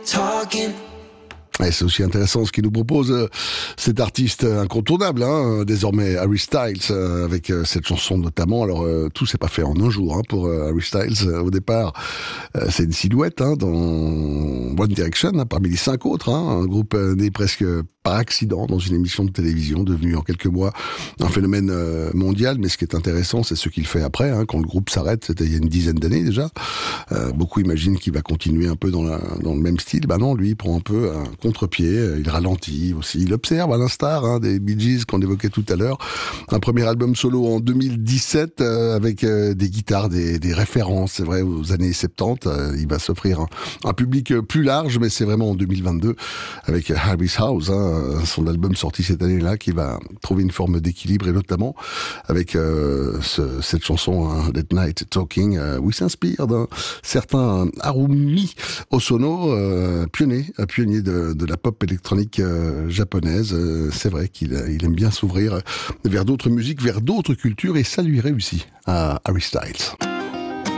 talking. Et c'est aussi intéressant ce qu'il nous propose, cet artiste incontournable, désormais Harry Styles, avec cette chanson notamment. Alors tout s'est pas fait en un jour pour Harry Styles. Au départ, c'est une silhouette dans One Direction, parmi les 5 autres, un groupe né presque par accident dans une émission de télévision, devenu en quelques mois un phénomène mondial. Mais ce qui est intéressant, c'est ce qu'il fait après, quand le groupe s'arrête. C'était il y a une dizaine d'années déjà. Beaucoup imaginent qu'il va continuer un peu dans le même style. Ben non, lui, il prend un peu un contre-pied, il ralentit aussi, il observe à l'instar des Bee Gees qu'on évoquait tout à l'heure. Un premier album solo en 2017 avec des guitares, des références, c'est vrai, aux années 70. Il va s'offrir un public plus large, mais c'est vraiment en 2022 avec Harry's House, son album sorti cette année-là, qui va trouver une forme d'équilibre, et notamment avec cette chanson That Night Talking, où il s'inspire d'un certain Harumi Hosono, pionnier de la pop électronique japonaise. C'est vrai qu'il aime bien s'ouvrir vers d'autres musiques, vers d'autres cultures, et ça lui réussit à Harry Styles.